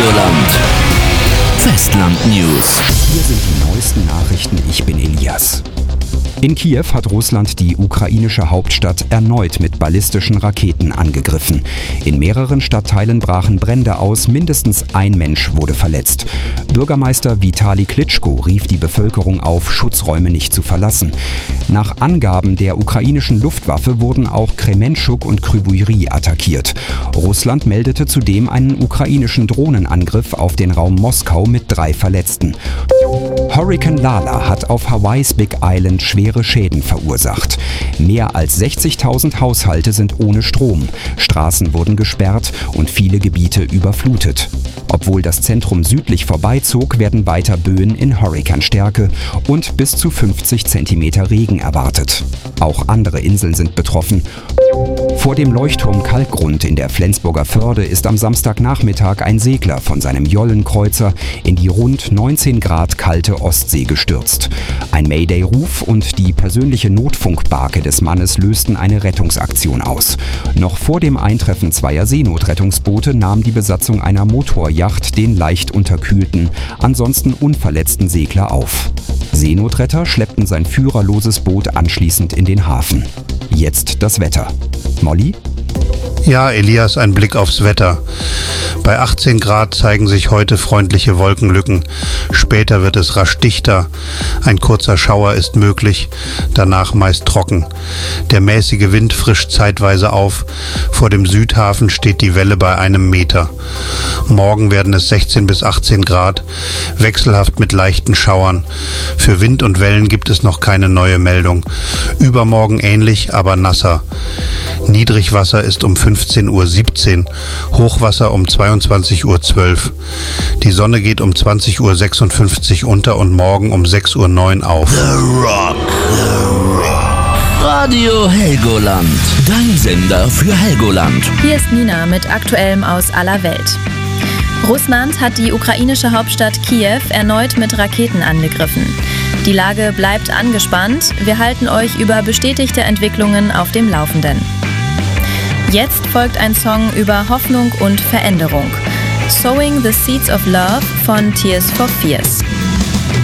Helgoland. Festland News. Hier sind die neuesten Nachrichten. Ich bin Elias. In Kiew hat Russland die ukrainische Hauptstadt erneut mit ballistischen Raketen angegriffen. In mehreren Stadtteilen brachen Brände aus, mindestens ein Mensch wurde verletzt. Bürgermeister Vitali Klitschko rief die Bevölkerung auf, Schutzräume nicht zu verlassen. Nach Angaben der ukrainischen Luftwaffe wurden auch Kremenchuk und Kryvyi attackiert. Russland meldete zudem einen ukrainischen Drohnenangriff auf den Raum Moskau mit 3 Verletzten. Hurrikan Lala hat auf Hawaiis Big Island schwere Schäden verursacht. Mehr als 60.000 Haushalte sind ohne Strom. Straßen wurden gesperrt und viele Gebiete überflutet. Obwohl das Zentrum südlich vorbeizog, werden weiter Böen in Hurrikanstärke und bis zu 50 cm Regen erwartet. Auch andere Inseln sind betroffen. Vor dem Leuchtturm Kalkgrund in der Flensburger Förde ist am Samstagnachmittag ein Segler von seinem Jollenkreuzer in die rund 19 Grad kalte Ostsee gestürzt. Ein Mayday-Ruf und die persönliche Notfunkbarke des Mannes lösten eine Rettungsaktion aus. Noch vor dem Eintreffen zweier Seenotrettungsboote nahm die Besatzung einer Motorjacht den leicht unterkühlten, ansonsten unverletzten Segler auf. Seenotretter schleppten sein führerloses Boot anschließend in den Hafen. Jetzt das Wetter. Molly? Ja, Elias, ein Blick aufs Wetter. Bei 18 Grad zeigen sich heute freundliche Wolkenlücken. Später wird es rasch dichter. Ein kurzer Schauer ist möglich, danach meist trocken. Der mäßige Wind frischt zeitweise auf. Vor dem Südhafen steht die Welle bei 1 Meter. Morgen werden es 16 bis 18 Grad, wechselhaft mit leichten Schauern. Für Wind und Wellen gibt es noch keine neue Meldung. Übermorgen ähnlich, aber nasser. Niedrigwasser ist um 15:17 Uhr, Hochwasser um 22:12 Uhr. Die Sonne geht um 20:56 Uhr unter und morgen um 6:09 Uhr auf. The Rock. Radio Helgoland. Dein Sender für Helgoland. Hier ist Nina mit Aktuellem aus aller Welt. Russland hat die ukrainische Hauptstadt Kiew erneut mit Raketen angegriffen. Die Lage bleibt angespannt. Wir halten euch über bestätigte Entwicklungen auf dem Laufenden. Jetzt folgt ein Song über Hoffnung und Veränderung. Sowing the Seeds of Love von Tears for Fears.